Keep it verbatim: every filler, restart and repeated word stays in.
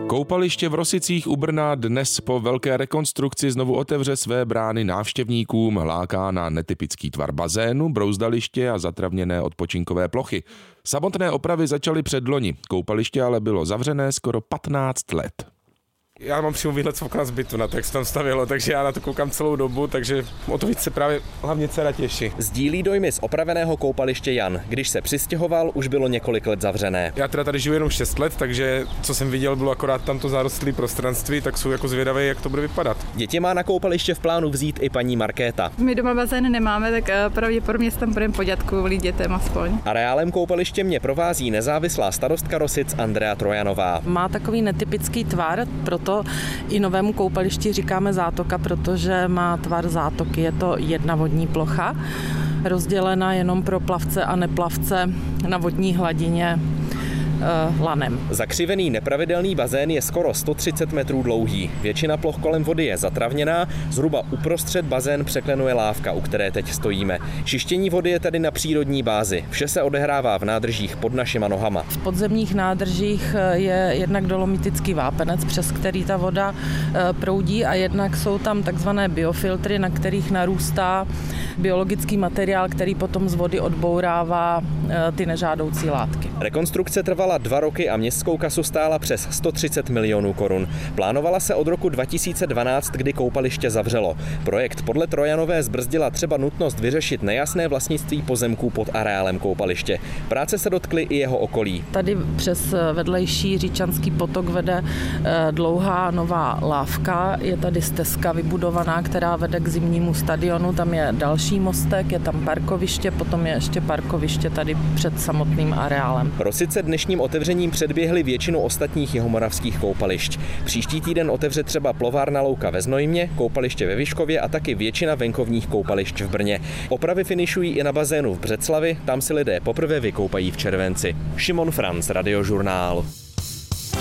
Koupaliště v Rosicích u Brna dnes po velké rekonstrukci znovu otevře své brány návštěvníkům, láká na netypický tvar bazénu, brouzdaliště a zatravněné odpočinkové plochy. Samotné opravy začaly předloni, koupaliště ale bylo zavřené skoro patnáct let. Já mám přímo výhled z okna z bytu, na to, jak se tam stavělo, takže já na to koukám celou dobu, takže o to víc se právě hlavně dcera těší. Sdílí dojmy z opraveného koupaliště Jan. Když se přistěhoval, už bylo několik let zavřené. Já teda tady žiju jenom šest let, takže co jsem viděl, bylo akorát tamto zarostlé prostranství, tak jsou jako zvědavé, jak to bude vypadat. Děti má na koupaliště v plánu vzít i paní Markéta. My doma bazén nemáme, tak pravděpodobně se tam budeme podělat kvůli dětem aspoň. Areálem koupaliště mě provází nezávislá starostka Rosic Andrea Trojanová. Má takový netypický tvar, proto i novému koupališti říkáme zátoka, protože má tvar zátoky. Je to jedna vodní plocha, rozdělena jenom pro plavce a neplavce na vodní hladině lanem. Zakřivený nepravidelný bazén je skoro sto třicet metrů dlouhý. Většina ploch kolem vody je zatravněná, zhruba uprostřed bazén překlenuje lávka, u které teď stojíme. Čištění vody je tedy na přírodní bázi. Vše se odehrává v nádržích pod našima nohama. V podzemních nádržích je jednak dolomitický vápenec, přes který ta voda proudí, a jednak jsou tam takzvané biofiltry, na kterých narůstá biologický materiál, který potom z vody odbourává ty nežádoucí látky. Rekonstrukce trvala dva roky a městskou kasu stála přes sto třicet milionů korun. Plánovala se od roku dva tisíce dvanáct, kdy koupaliště zavřelo. Projekt podle Trojanové zbrzdila třeba nutnost vyřešit nejasné vlastnictví pozemků pod areálem koupaliště. Práce se dotkly i jeho okolí. Tady přes vedlejší Říčanský potok vede dlouhá nová lávka. Je tady stezka vybudovaná, která vede k zimnímu stadionu. Tam je další mostek, je tam parkoviště, potom je ještě parkoviště tady před samotným areálem. Rosice dnešním otevřením předběhly většinu ostatních jihomoravských koupališť. Příští týden otevře třeba plovárna Louka ve Znojmě, koupaliště ve Vyškově a taky většina venkovních koupališť v Brně. Opravy finišují i na bazénu v Břeclavi, tam si lidé poprvé vykoupají v červenci. Šimon Franc, Radiožurnál.